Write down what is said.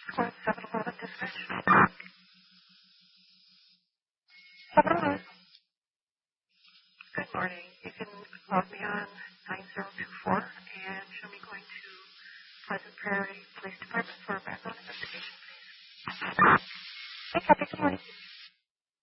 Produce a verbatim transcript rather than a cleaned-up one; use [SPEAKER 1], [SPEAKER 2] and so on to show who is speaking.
[SPEAKER 1] Squad seven eleven dispatch. seven eleven. Good morning. You can log me on nine zero two four and show me going to Pleasant Prairie Police Department for a backup.